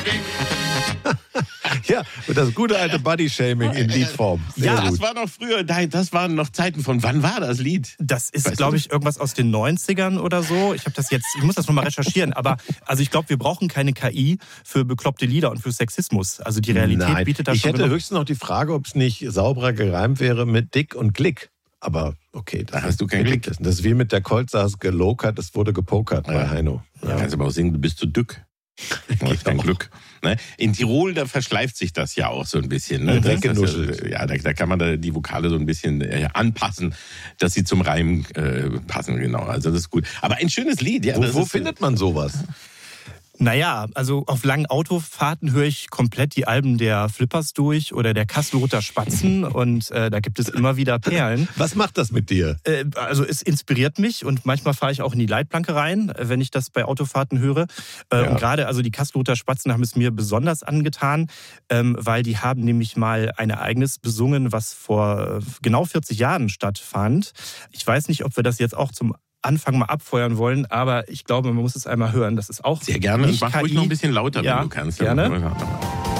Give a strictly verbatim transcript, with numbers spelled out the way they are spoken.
Ja, und das gute alte Body-Shaming in Liedform. Sehr ja, gut. das war noch früher, das waren noch Zeiten von, wann war das Lied? Das ist, Weißt glaube du? ich, irgendwas aus den neunzigern oder so. Ich habe das jetzt, ich muss das nochmal recherchieren, aber also ich glaube, wir brauchen keine K I für bekloppte Lieder und für Sexismus. Also die Realität Nein. bietet das Ich schon hätte genug. höchstens noch die Frage, ob es nicht sauberer gereimt wäre mit Dick und Klick. Aber okay, Da hast du keinen Klick. Das ist wie mit der Colt saß gelokert, es wurde gepokert bei Heino. Ja. Kannst aber auch singen, du bist zu dick. Du hast kein Glück. Ne? In Tirol, da verschleift sich das ja auch so ein bisschen. Ne? Das, das, ja, da, da kann man da die Vokale so ein bisschen äh, anpassen, dass sie zum Reim äh, passen, genau. Also das ist gut. Aber ein schönes Lied. Ja, Wo, das wo ist, findet man sowas? Naja, also auf langen Autofahrten höre ich komplett die Alben der Flippers durch oder der Kasselruther Spatzen und äh, da gibt es immer wieder Perlen. Was macht das mit dir? Äh, also es inspiriert mich und manchmal fahre ich auch in die Leitplanke rein, äh, wenn ich das bei Autofahrten höre. Äh, Ja. Und gerade also die Kasselruther Spatzen haben es mir besonders angetan, ähm, weil die haben nämlich mal ein Ereignis besungen, was vor äh, genau vierzig Jahren stattfand. Ich weiß nicht, ob wir das jetzt auch zum Anfang mal abfeuern wollen, aber ich glaube, man muss es einmal hören. Das ist auch sehr gerne. Und nicht mach K I. ruhig noch ein bisschen lauter, Ja, wenn du kannst. gerne. Ja.